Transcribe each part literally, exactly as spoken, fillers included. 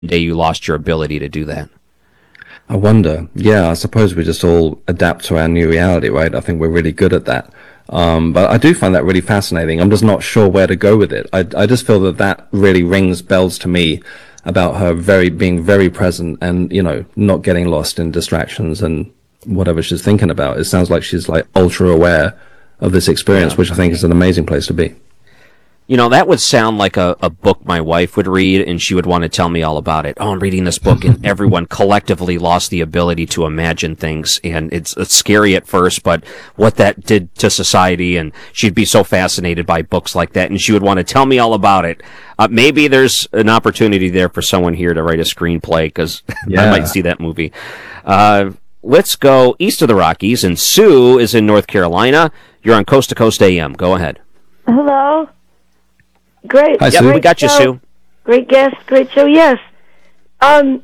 day you lost your ability to do that? I wonder. Yeah, I suppose we just all adapt to our new reality, right? I think we're really good at that. Um, but I do find that really fascinating. I'm just not sure where to go with it. I, I just feel that that really rings bells to me about her very being very present and, you know, not getting lost in distractions and whatever she's thinking about. It sounds like she's like ultra aware of this experience, Yeah. which I think is an amazing place to be. You know, that would sound like a, a book my wife would read, and she would want to tell me all about it. Oh, I'm reading this book, and everyone collectively lost the ability to imagine things, and it's, it's scary at first, but what that did to society, and she'd be so fascinated by books like that, and she would want to tell me all about it. Uh, maybe there's an opportunity there for someone here to write a screenplay, because Yeah. I might see that movie. Uh, let's go east of the Rockies, and Sue is in North Carolina. You're on Coast to Coast A M. Go ahead. Hello. Great. Hi, Yep, Sue. we got you, show. Sue. Great guest, great show. Yes. Um,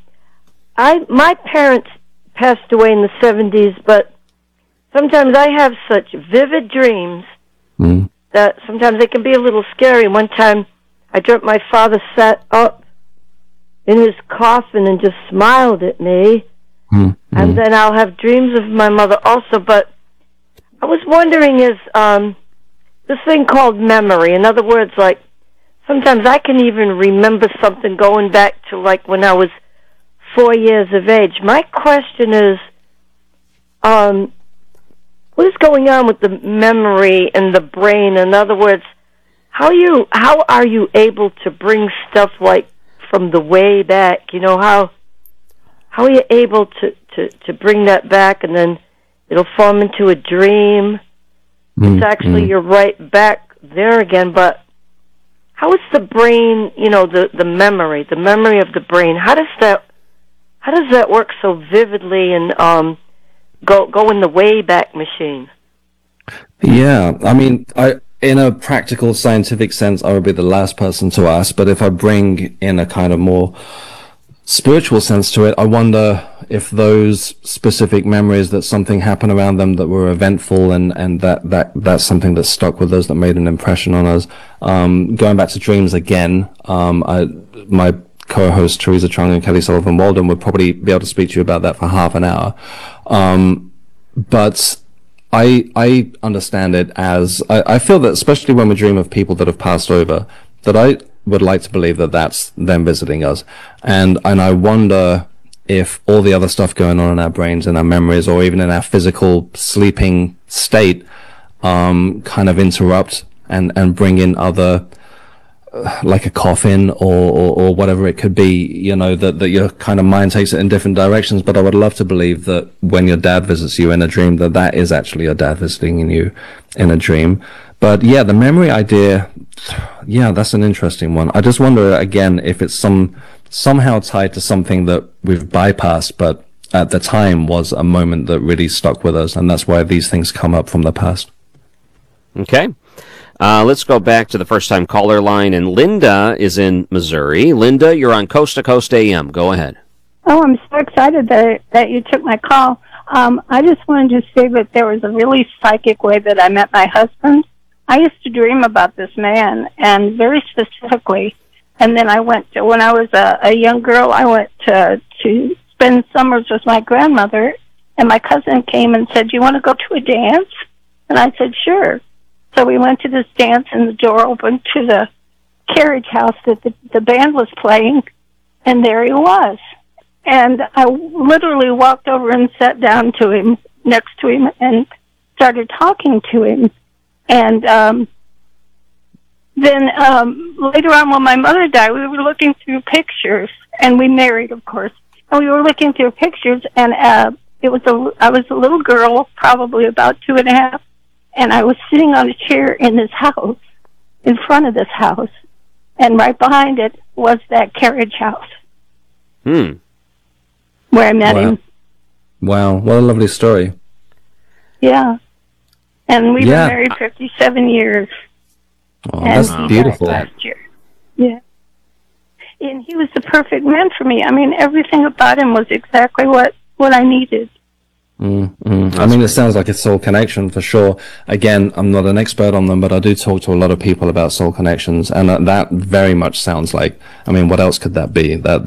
I my parents passed away in the seventies, but sometimes I have such vivid dreams Mm. that sometimes they can be a little scary. One time, I dreamt my father sat up in his coffin and just smiled at me, Mm. and then I'll have dreams of my mother also. But I was wondering, is um. this thing called memory. In other words, like, sometimes I can even remember something going back to, like, when I was four years of age. My question is, um, what is going on with the memory and the brain? In other words, how you how are you able to bring stuff, like, from the way back? You know, how how are you able to, to, to bring that back, and then it'll form into a dream? It's actually, mm. you're right back there again, but how is the brain, you know, the, the memory, the memory of the brain, how does that, how does that work so vividly and um, go, go in the Wayback Machine? Yeah, I mean, I in a practical scientific sense, I would be the last person to ask, but if I bring in a kind of more spiritual sense to it, I wonder if those specific memories that something happened around them that were eventful and, and that, that, that's something that stuck with us, that made an impression on us. Um, going back to dreams again, um, I, my co-host Teresa Chung and Kelly Sullivan Walden would probably be able to speak to you about that for half an hour. Um, but I, I understand it as, I, I feel that especially when we dream of people that have passed over, that I would like to believe that that's them visiting us. And, and I wonder if all the other stuff going on in our brains and our memories, or even in our physical sleeping state, um, kind of interrupt and, and bring in other, uh, like a coffin or, or, or whatever it could be, you know, that, that your kind of mind takes it in different directions. But I would love to believe that when your dad visits you in a dream, that that is actually your dad visiting you in a dream. But yeah, the memory idea, yeah, that's an interesting one. I just wonder again if it's some somehow tied to something that we've bypassed, but at the time was a moment that really stuck with us, and that's why these things come up from the past. Okay. Uh, let's go back to the first-time caller line, and Linda is in Missouri. Linda, you're on Coast to Coast A M. Go ahead. Oh, I'm so excited that that you took my call. Um, I just wanted to say that there was a really psychic way that I met my husband. I used to dream about this man, and very specifically. And then I went to, when I was a, a young girl, I went to, to spend summers with my grandmother, and my cousin came and said, "Do you want to go to a dance?" And I said, "Sure." So we went to this dance, and the door opened to the carriage house that the, the band was playing, and there he was. And I literally walked over and sat down to him, next to him, and started talking to him. And um, then um, later on, when my mother died, we were looking through pictures, and we married, of course. And we were looking through pictures, and uh, it was a, I was a little girl, probably about two and a half, and I was sitting on a chair in this house, in front of this house, and right behind it was that carriage house. Hmm. Where I met Wow. him. Wow, what a lovely story. Yeah. And we've Yeah. been married fifty-seven years. Oh, and that's he beautiful. died last year. Yeah. And he was the perfect man for me. I mean, everything about him was exactly what, what I needed. Mm, mm. I mean, it sounds like a soul connection for sure. Again, I'm not an expert on them, but I do talk to a lot of people about soul connections, and that, that very much sounds like. I mean, what else could that be? That